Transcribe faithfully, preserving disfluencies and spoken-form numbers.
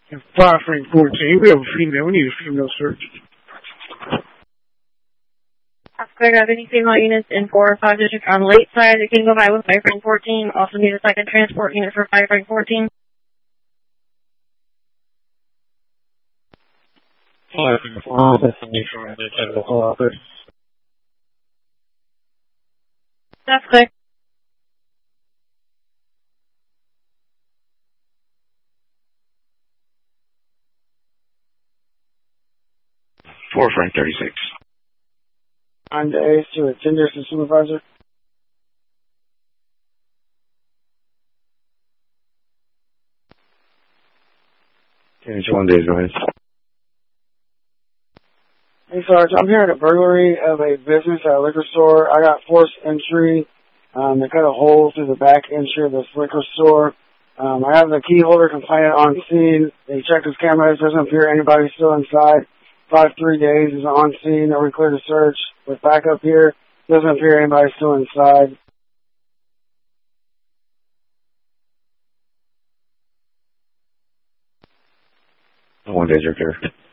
five Frank fourteen, we have a female. We need a female search. That's clear. I have any female units in four or five district on the late side that can go by with five Frank fourteen. Also need a second transport unit for five Frank fourteen. five Frank four, destination on the technical office. That's clear. four Frank thirty-six. On the Ace to a tender to supervisor. ten one days, go ahead. Hey, Sarge, I'm here at a burglary of a business at a liquor store. I got forced entry. Um, they cut a hole through the back entry of this liquor store. Um, I have the key holder complainant on scene. They checked his cameras. Doesn't appear anybody's still inside. Five three days is on scene. Are we clear to search? With backup here. Doesn't appear anybody's still inside. One days, you're clear.